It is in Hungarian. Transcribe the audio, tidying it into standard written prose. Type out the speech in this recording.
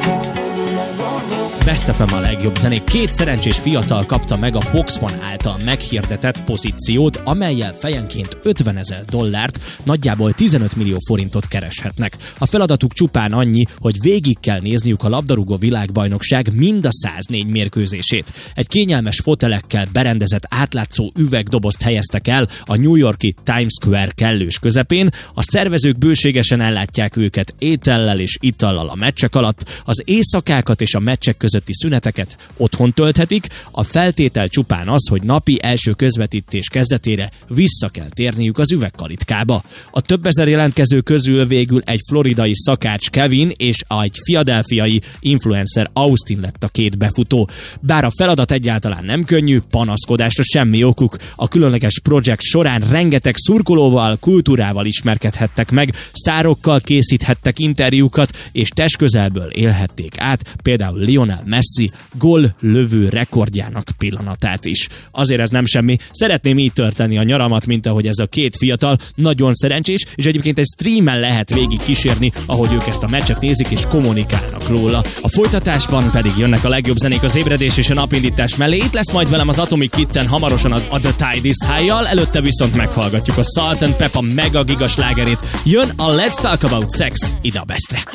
Best FM a legjobb zenék. 2 szerencsés fiatal kapta meg a Foxconn által meghirdetett pozíciót, amellyel fejenként $50,000, nagyjából 15 millió forintot kereshetnek. A feladatuk csupán annyi, hogy végig kell nézniük a labdarúgó világbajnokság mind a 104 mérkőzését. Egy kényelmes fotelekkel berendezett átlátszó üvegdobozt helyeztek el a New York-i Times Square kellős közepén. A szervezők bőségesen ellátják őket étellel és itallal a meccsek alatt, az éjszakákat és a meccsek közötti szüneteket otthon tölthetik, a feltétel csupán az, hogy napi első közvetítés kezdetére vissza kell térniük az üvegkalitkába. A több ezer jelentkező közül végül egy floridai szakács Kevin és egy philadelphiai influencer Austin lett a 2 befutó. Bár a feladat egyáltalán nem könnyű, panaszkodásra semmi okuk. A különleges projekt során rengeteg szurkolóval, kultúrával ismerkedhettek meg, sztárokkal készíthettek interjúkat, és testközelből élhették át például Lionel Messi góllövő rekordjának pillanatát is. Azért ez nem semmi, szeretném így tölteni a nyaramat, mint ahogy ez a 2 fiatal, nagyon szerencsés, és egyébként egy streamen lehet végig kísérni, ahogy ők ezt a meccset nézik és kommunikálnak róla. A folytatásban pedig jönnek a legjobb zenék az ébredés és a napindítás mellé. Itt lesz majd velem az Atomic Kitten hamarosan a The Tide is High-jal, előtte viszont meghallgatjuk a Salt and Pepper mega giga slágerét. Jön a Let's Talk About Sex ide a Bestre.